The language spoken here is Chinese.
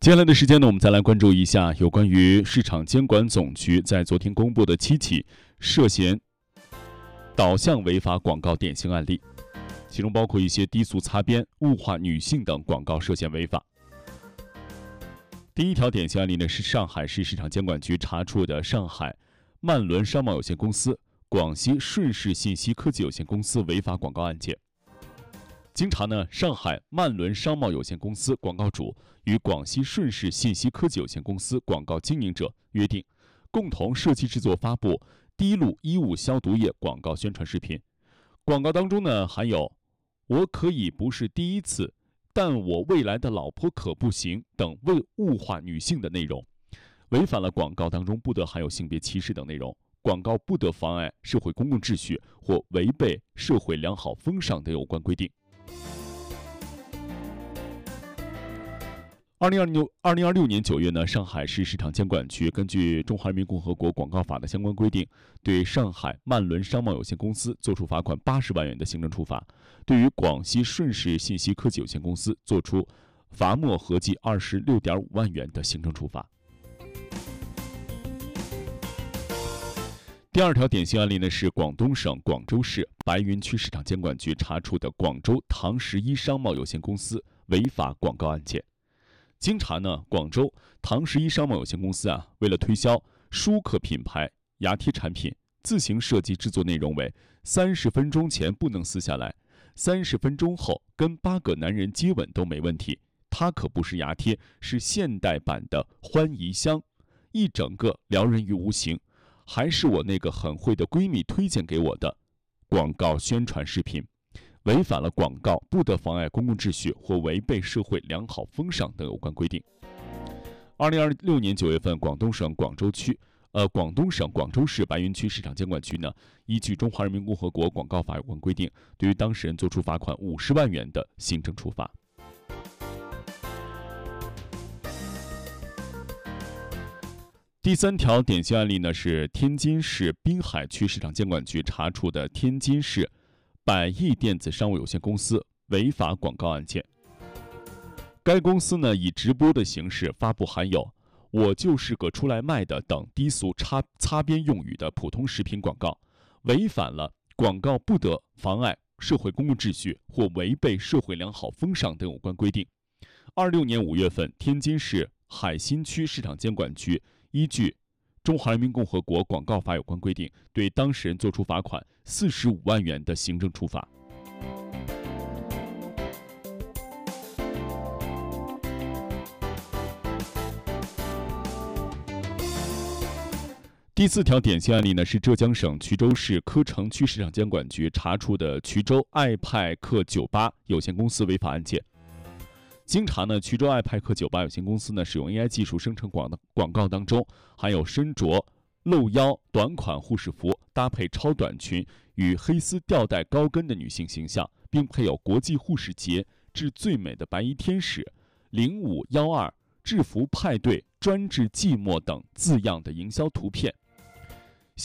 接下来的时间呢，我们再来关注一下有关于市场监管总局在昨天公布的7起涉嫌导向违法广告典型案例，其中包括一些低俗擦边、物化女性等广告涉嫌违法。第一条典型案例呢，是上海市市场监管局查处的上海曼伦商贸有限公司、广西顺势信息科技有限公司违法广告案件。经查呢，上海曼伦商贸有限公司广告主与广西顺势信息科技有限公司广告经营者约定，共同设计制作发布滴露衣物消毒液广告宣传视频。广告当中呢，含有“我可以不是第一次，但我未来的老婆可不行”等为物化女性的内容，违反了广告当中不得含有性别歧视等内容。广告不得妨碍社会公共秩序或违背社会良好风尚的有关规定。2026年9月呢，上海市市场监管局根据《中华人民共和国广告法》的相关规定，对上海曼伦商贸有限公司作出罚款80万元的行政处罚，对于广西顺势信息科技有限公司作出罚没合计26.5万元的行政处罚。第二条典型案例呢，是广东省广州市白云区市场监管局查处的广州唐11商贸有限公司违法广告案件。经查呢，广州唐11商贸有限公司为了推销舒克品牌牙贴产品，自行设计制作内容为30分钟前不能撕下来，30分钟后跟8个男人接吻都没问题。它可不是牙贴，是现代版的欢宜香，一整个撩人于无形，还是我那个很会的闺蜜推荐给我的广告宣传视频，违反了广告不得妨碍公共秩序或违背社会良好风尚等有关规定。2026年9月份，广东省广州市白云区市场监管局呢，依据《中华人民共和国广告法》有关规定，对于当事人作出罚款50万元的行政处罚。第三条典型案例呢，是天津市滨海区市场监管局查处的天津市百亿电子商务有限公司违法广告案件。该公司呢，以直播的形式发布含有“我就是个出来卖的”等低俗擦边用语的普通视频广告，违反了广告不得妨碍社会公共秩序或违背社会良好风尚等有关规定。26年5月份，天津市海心区市场监管局依据《中华人民共和国广告法》有关规定，对当事人作出罚款45万元的行政处罚。第四条典型案例呢，是浙江省衢州市柯城区市场监管局查处的衢州爱派克酒吧有限公司违法案件。经查呢，衢州爱派克酒吧有限公司呢，使用 AI 技术生成广告当中含有身着露腰短款护士服，搭配超短裙与黑丝吊带高跟的女性形象，并配有国际护士节致最美的白衣天使、0512制服派对专治寂寞等字样的营销图片，